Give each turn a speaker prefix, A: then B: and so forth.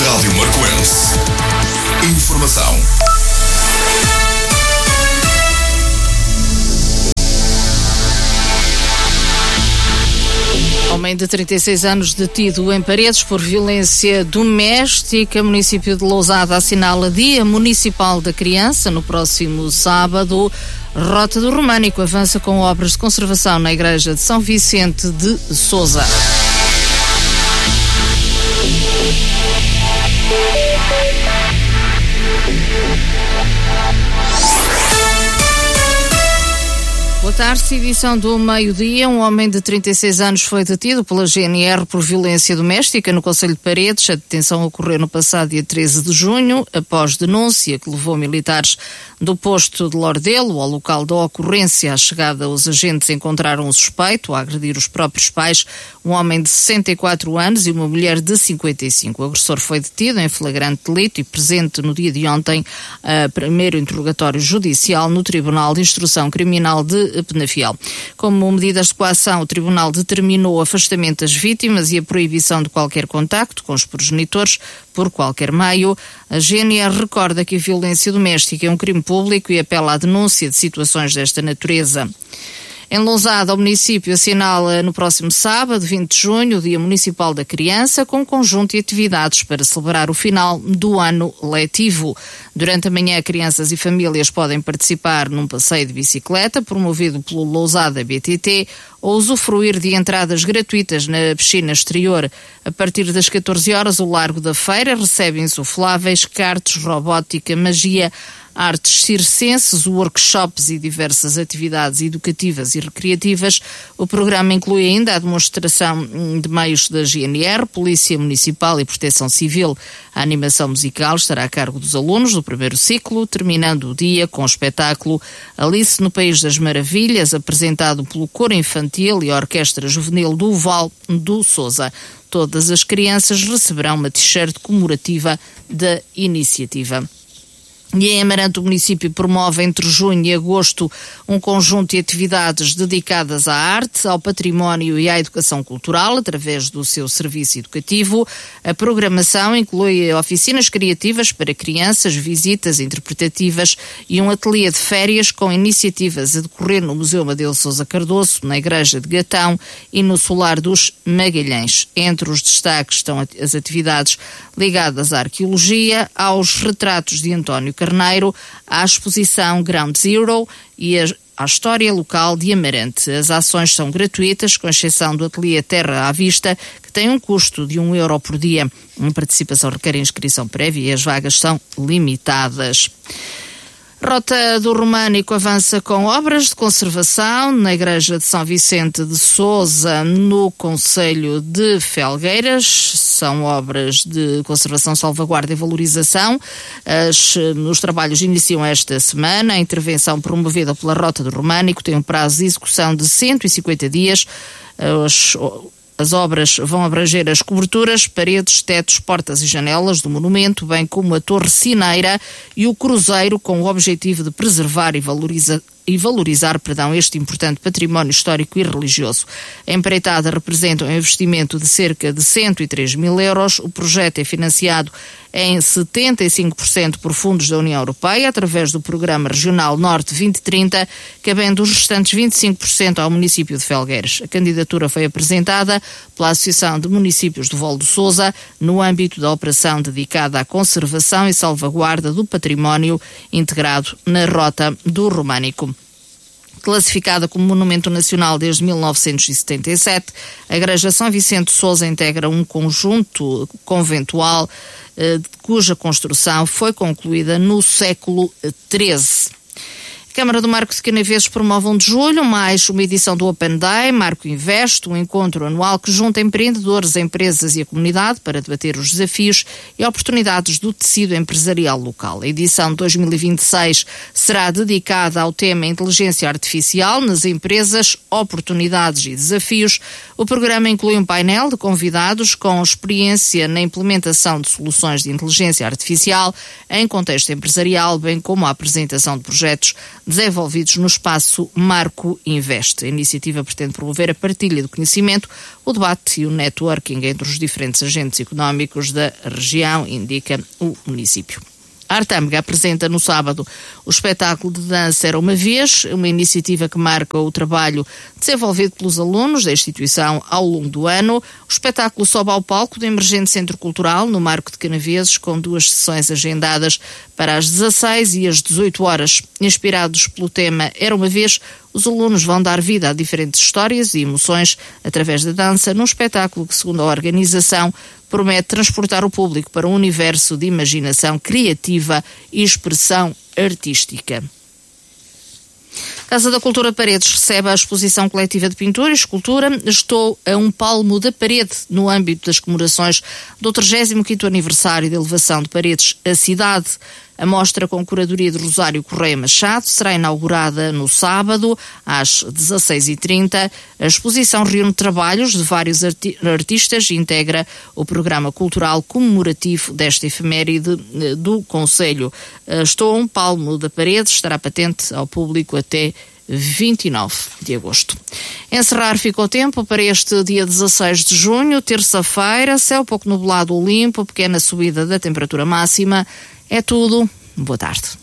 A: Rádio Marcoense. Informação.
B: Homem de 36 anos detido em Paredes por violência doméstica. O município de Lousada assinala Dia Municipal da Criança no próximo sábado. Rota do Românico avança com obras de conservação na igreja de São Vicente de Sousa. Boa tarde, edição do meio-dia. Um homem de 36 anos foi detido pela GNR por violência doméstica no concelho de Paredes. A detenção ocorreu no passado dia 13 de junho, após denúncia que levou militares do posto de Lordelo ao local da ocorrência. À chegada, os agentes encontraram um suspeito a agredir os próprios pais, um homem de 64 anos e uma mulher de 55. O agressor foi detido em flagrante delito e presente no dia de ontem a primeiro interrogatório judicial no Tribunal de Instrução Criminal de Penafiel. Como medidas de coação, o Tribunal determinou o afastamento das vítimas e a proibição de qualquer contacto com os progenitores por qualquer meio. A GNR recorda que a violência doméstica é um crime público e apela à denúncia de situações desta natureza. Em Lousada, o município assinala no próximo sábado, 20 de junho, o Dia Municipal da Criança, com um conjunto de atividades para celebrar o final do ano letivo. Durante a manhã, crianças e famílias podem participar num passeio de bicicleta promovido pelo Lousada BTT ou usufruir de entradas gratuitas na piscina exterior. A partir das 14 horas, o Largo da Feira recebe insufláveis, karts, robótica, magia, artes circenses, workshops e diversas atividades educativas e recreativas. O programa inclui ainda a demonstração de meios da GNR, Polícia Municipal e Proteção Civil. A animação musical estará a cargo dos alunos do primeiro ciclo, terminando o dia com o espetáculo Alice no País das Maravilhas, apresentado pelo Coro Infantil e a Orquestra Juvenil do Val do Sousa. Todas as crianças receberão uma t-shirt comemorativa da iniciativa. E em Amarante, o município promove entre junho e agosto um conjunto de atividades dedicadas à arte, ao património e à educação cultural, através do seu serviço educativo. A programação inclui oficinas criativas para crianças, visitas interpretativas e um ateliê de férias com iniciativas a decorrer no Museu Amadeu Sousa Cardoso, na Igreja de Gatão e no Solar dos Magalhães. Entre os destaques estão as atividades ligadas à arqueologia, aos retratos de António Carneiro, à exposição Ground Zero e à história local de Amarante. As ações são gratuitas, com exceção do ateliê Terra à Vista, que tem um custo de €1 por dia. A participação requer inscrição prévia e as vagas são limitadas. Rota do Românico avança com obras de conservação na igreja de São Vicente de Sousa, no concelho de Felgueiras. São obras de conservação, salvaguarda e valorização. Os trabalhos iniciam esta semana. A intervenção promovida pela Rota do Românico tem um prazo de execução de 150 dias. As obras vão abranger as coberturas, paredes, tetos, portas e janelas do monumento, bem como a torre sineira e o cruzeiro, com o objetivo de preservar e valorizar este importante património histórico e religioso. A empreitada representa um investimento de cerca de 103 mil euros. O projeto é financiado em 75% por fundos da União Europeia, através do Programa Regional Norte 2030, cabendo os restantes 25% ao município de Felgueiras. A candidatura foi apresentada pela Associação de Municípios do Val do Sousa, no âmbito da operação dedicada à conservação e salvaguarda do património integrado na Rota do Românico. Classificada como Monumento Nacional desde 1977, a Igreja São Vicente de Sousa integra um conjunto conventual cuja construção foi concluída no século XIII. A Câmara do Marco de Canaveses promove 1 de julho mais uma edição do Open Day, Marco Invest, um encontro anual que junta empreendedores, empresas e a comunidade para debater os desafios e oportunidades do tecido empresarial local. A edição 2026 será dedicada ao tema Inteligência Artificial nas empresas, oportunidades e desafios. O programa inclui um painel de convidados com experiência na implementação de soluções de inteligência artificial em contexto empresarial, bem como a apresentação de projetos desenvolvidos no espaço Marco Invest. A iniciativa pretende promover a partilha do conhecimento, o debate e o networking entre os diferentes agentes económicos da região, indica o município. A Artâmega apresenta no sábado o espetáculo de dança Era Uma Vez, uma iniciativa que marca o trabalho desenvolvido pelos alunos da instituição ao longo do ano. O espetáculo sobe ao palco do emergente Centro Cultural, no Marco de Canaveses, com 2 sessões agendadas para as 16 e as 18 horas. Inspirados pelo tema Era Uma Vez, os alunos vão dar vida a diferentes histórias e emoções através da dança, num espetáculo que, segundo a organização, promete transportar o público para um universo de imaginação criativa e expressão artística. Casa da Cultura Paredes recebe a exposição coletiva de pintura e escultura Estou a um palmo da parede, no âmbito das comemorações do 35º aniversário da elevação de Paredes à cidade. A mostra, com curadoria de Rosário Correia Machado, será inaugurada no sábado, às 16h30. A exposição reúne trabalhos de vários artistas e integra o programa cultural comemorativo desta efeméride do Conselho. Estou a um palmo da parede, estará patente ao público até 29 de agosto. Encerrar ficou tempo para este dia 16 de junho, terça-feira, céu pouco nublado ou limpo, pequena subida da temperatura máxima. É tudo. Boa tarde.